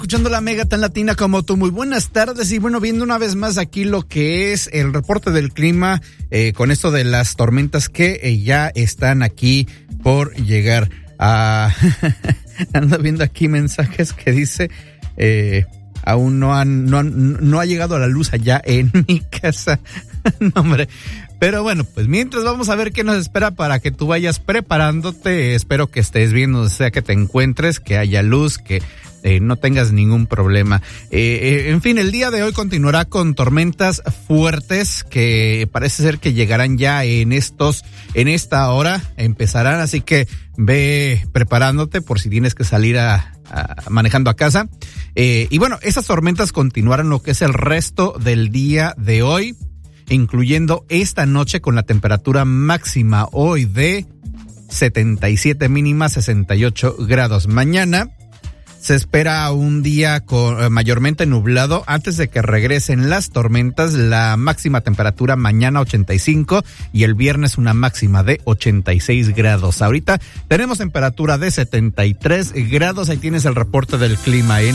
Escuchando la Mega tan latina como tú. Muy buenas tardes y bueno, viendo una vez más aquí lo que es el reporte del clima con esto de las tormentas que ya están aquí por llegar. Ando viendo aquí mensajes que dice aún no ha llegado a la luz allá en mi casa. No, hombre. Pero bueno, pues mientras vamos a ver qué nos espera para que tú vayas preparándote. Espero que estés bien donde sea que te encuentres, que haya luz, que no tengas ningún problema. En fin, el día de hoy continuará con tormentas fuertes que parece ser que llegarán ya en esta hora, empezarán, así que ve preparándote por si tienes que salir manejando a casa. Y bueno, esas tormentas continuarán lo que es el resto del día de hoy, incluyendo esta noche con la temperatura máxima hoy de 77, mínima 68 grados. Mañana se espera un día mayormente nublado antes de que regresen las tormentas. La máxima temperatura mañana 85 y el viernes una máxima de 86 grados. Ahorita tenemos temperatura de 73 grados. Ahí tienes el reporte del clima.